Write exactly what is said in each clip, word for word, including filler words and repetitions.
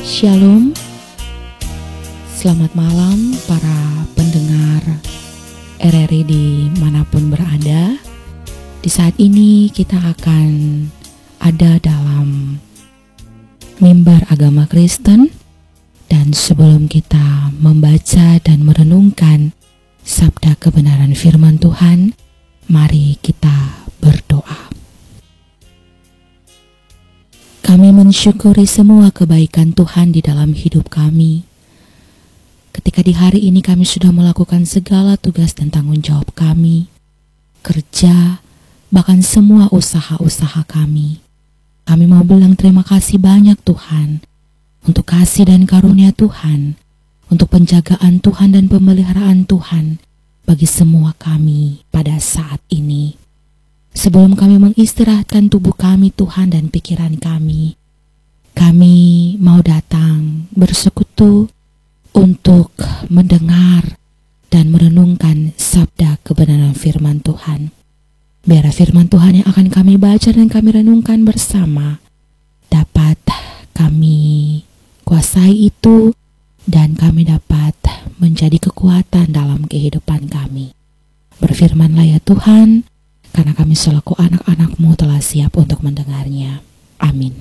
Shalom, selamat malam para pendengar R R I dimanapun berada. Di saat ini kita akan ada dalam mimbar agama Kristen. Dan sebelum kita membaca dan merenungkan sabda kebenaran firman Tuhan, mari kita berdoa. Kami mensyukuri semua kebaikan Tuhan di dalam hidup kami. Ketika di hari ini kami sudah melakukan segala tugas dan tanggung jawab kami, kerja, bahkan semua usaha-usaha kami. Kami mau bilang terima kasih banyak Tuhan, untuk kasih dan karunia Tuhan, untuk penjagaan Tuhan dan pemeliharaan Tuhan bagi semua kami pada saat ini. Sebelum kami mengistirahatkan tubuh kami Tuhan dan pikiran kami, kami mau datang bersekutu untuk mendengar dan merenungkan sabda kebenaran firman Tuhan. Biar firman Tuhan yang akan kami baca dan kami renungkan bersama dapat kami kuasai itu, dan kami dapat menjadi kekuatan dalam kehidupan kami. Berfirmanlah ya Tuhan, karena kami selaku anak-anak-Mu telah siap untuk mendengarnya. Amin.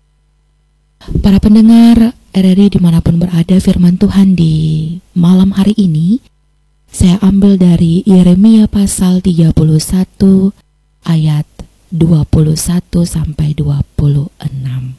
Para pendengar R R I dimanapun berada, firman Tuhan di malam hari ini saya ambil dari Yeremia pasal tiga puluh satu ayat dua puluh satu sampai dua puluh enam.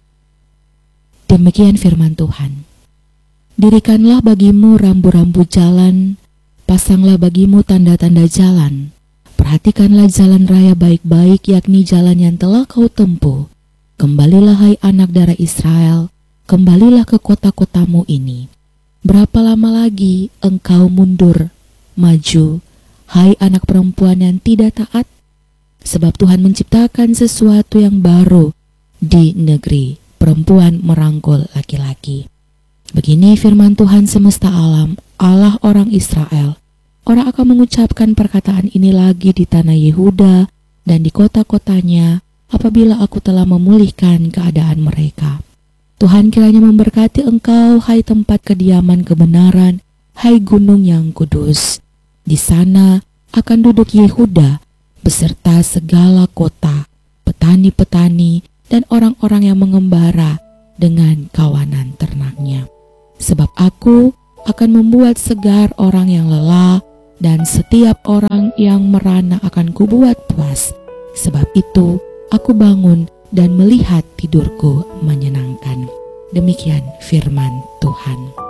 Demikian firman Tuhan. Dirikanlah bagimu rambu-rambu jalan, pasanglah bagimu tanda-tanda jalan. Perhatikanlah jalan raya baik-baik, yakni jalan yang telah kau tempuh. Kembalilah hai anak darah Israel, kembalilah ke kota-kotamu ini. Berapa lama lagi engkau mundur, maju, hai anak perempuan yang tidak taat? Sebab Tuhan menciptakan sesuatu yang baru di negeri. Perempuan merangkul laki-laki. Begini firman Tuhan semesta alam, Allah orang Israel. Orang akan mengucapkan perkataan ini lagi di tanah Yehuda dan di kota-kotanya apabila aku telah memulihkan keadaan mereka. Tuhan kiranya memberkati engkau, hai tempat kediaman kebenaran, hai gunung yang kudus. Di sana akan duduk Yehuda beserta segala kota, petani-petani, dan orang-orang yang mengembara dengan kawanan ternaknya. Sebab aku akan membuat segar orang yang lelah, dan setiap orang yang merana akan kubuat puas. Sebab itu aku bangun dan melihat tidurku menyenangkan. Demikian firman Tuhan.